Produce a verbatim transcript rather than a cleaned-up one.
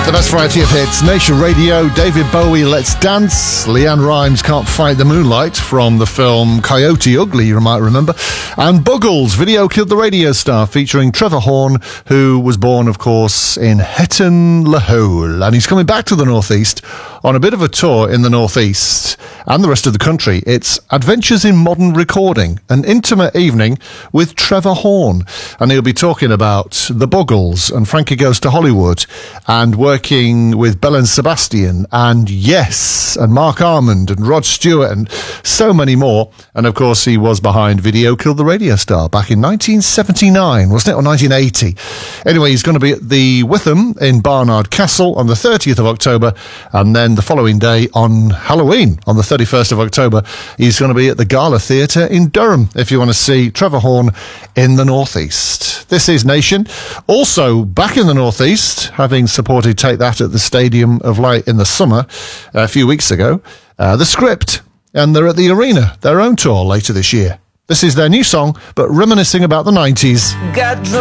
The best variety of hits, Nation Radio, David Bowie, Let's Dance, Leanne Rimes, Can't Fight the Moonlight from the film Coyote Ugly, you might remember, and Buggles, Video Killed the Radio Star, featuring Trevor Horn, who was born, of course, in Hetton-le-Hole, and he's coming back to the Northeast on a bit of a tour in the Northeast and the rest of the country. It's Adventures in Modern Recording, an intimate evening with Trevor Horn, and he'll be talking about the Buggles and Frankie Goes to Hollywood and working with Belle Sebastian and Yes and Mark Armand and Rod Stewart and so many more. And of course he was behind Video Killed the Radio Star back in nineteen seventy-nine, wasn't it, or nineteen eighty? Anyway, he's going to be at the Witham in Barnard Castle on the thirtieth of October, and then the following day on Halloween on the thirty-first of October he's going to be at the Gala Theatre in Durham if you want to see Trevor Horn in the Northeast. This is Nation. Also back in the Northeast, having supported Take That at the Stadium of Light in the summer a few weeks ago, uh, The Script, and they're at the Arena, their own tour later this year. This is their new song, but reminiscing about the nineties. Got drunk